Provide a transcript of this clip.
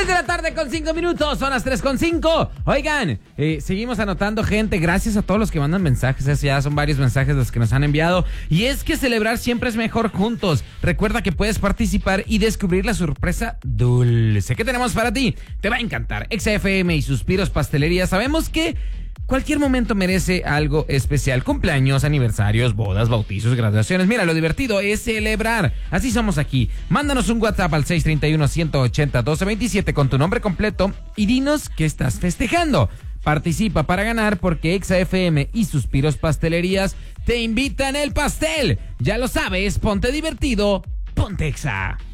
6:05 son las 3:05. Oigan, seguimos anotando gente. Gracias a todos los que mandan mensajes. Ya son varios mensajes los que nos han enviado. Y es que celebrar siempre es mejor juntos. Recuerda que puedes participar y descubrir la sorpresa dulce que tenemos para ti. Te va a encantar. XFM y Suspiros Pastelería. Sabemos que cualquier momento merece algo especial. Cumpleaños, aniversarios, bodas, bautizos, graduaciones. Mira, lo divertido es celebrar. Así somos aquí. Mándanos un WhatsApp al 631-180-1227 con tu nombre completo y dinos qué estás festejando. Participa para ganar porque XFM y Suspiros Pastelerías te invitan el pastel. Ya lo sabes, ponte divertido, ponte Exa.